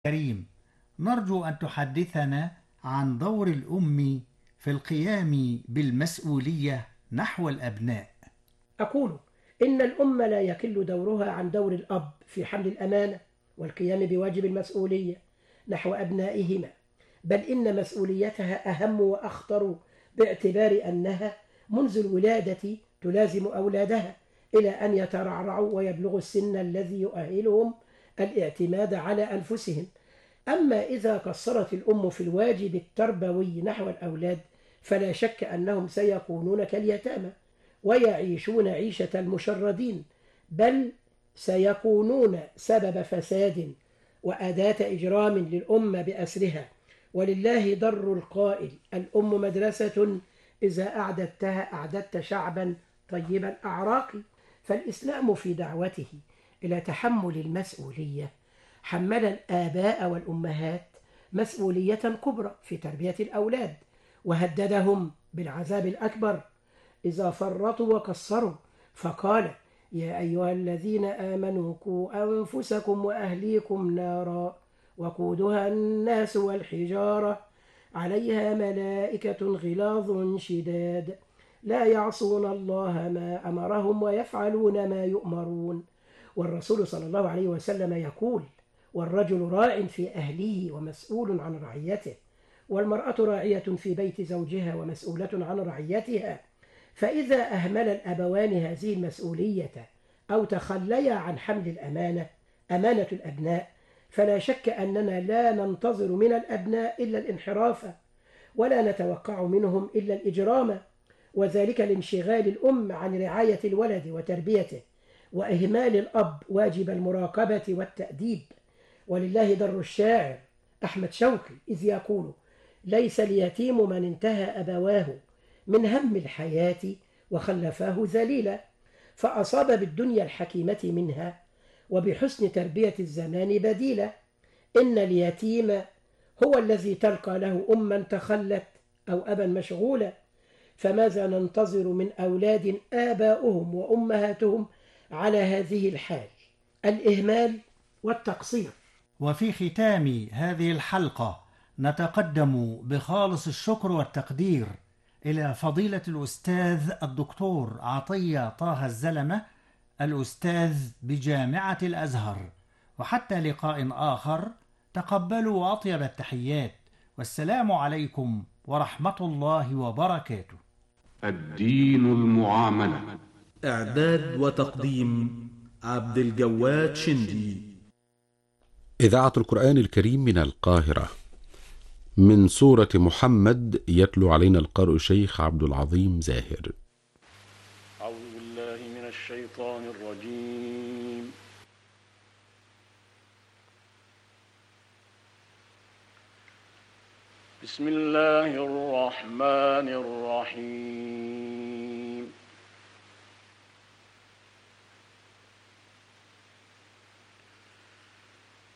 كريم، نرجو أن تحدثنا عن دور الأم في القيام بالمسؤولية نحو الأبناء. أقول إن الأم لا يقل دورها عن دور الأب في حمل الأمانة والقيام بواجب المسؤولية نحو أبنائهما، بل إن مسؤوليتها أهم وأخطر، باعتبار أنها منذ الولادة تلازم أولادها إلى أن يترعرعوا ويبلغوا السن الذي يؤهلهم الاعتماد على أنفسهم. أما إذا قصرت الأم في الواجب التربوي نحو الأولاد فلا شك أنهم سيكونون كاليتامى ويعيشون عيشة المشردين، بل سيكونون سبب فساد وأداة إجرام للأمة بأسرها. ولله در القائل: الأم مدرسة إذا أعددتها أعددت شعبا طيب الأعراق. فالإسلام في دعوته إلى تحمل المسؤولية حمل الآباء والأمهات مسؤولية كبرى في تربية الأولاد، وهددهم بالعذاب الأكبر إذا فرطوا وقصروا، فقال: يا أيها الذين آمنوا قوا أنفسكم وأهليكم نارا وقودها الناس والحجارة عليها ملائكة غلاظ شداد لا يعصون الله ما أمرهم ويفعلون ما يؤمرون. والرسول صلى الله عليه وسلم يقول: والرجل راع في أهله ومسؤول عن رعيته، والمرأة راعية في بيت زوجها ومسؤولة عن رعيتها. فإذا أهمل الأبوان هذه المسؤولية أو تخليا عن حمل الأمانة، أمانة الأبناء، فلا شك أننا لا ننتظر من الأبناء إلا الانحراف، ولا نتوقع منهم إلا الإجرام، وذلك لانشغال الأم عن رعاية الولد وتربيته، وإهمال الأب واجب المراقبة والتأديب. ولله در الشاعر أحمد شوقي إذ يقول: ليس اليتيم من انتهى أبواه من هم الحياة وخلفاه ذليلا، فأصاب بالدنيا الحكيمة منها وبحسن تربية الزمان بديلا. إن اليتيم هو الذي تلقى له أما تخلت أو أبا مشغولا، فماذا ننتظر من أولاد آباؤهم وأمهاتهم على هذه الحال؟ الإهمال والتقصير. وفي ختام هذه الحلقة نتقدم بخالص الشكر والتقدير إلى فضيلة الأستاذ الدكتور عطية طه الزلمة، الأستاذ بجامعة الأزهر. وحتى لقاء آخر، تقبلوا أطيب التحيات، والسلام عليكم ورحمة الله وبركاته. الدين المعاملة. إعداد وتقديم عبد الجواد شندي. إذاعة القرآن الكريم من القاهرة. من سورة محمد يتلو علينا القارئ الشيخ عبد العظيم زاهر. أعوذ بالله من الشيطان الرجيم. بسم الله الرحمن الرحيم.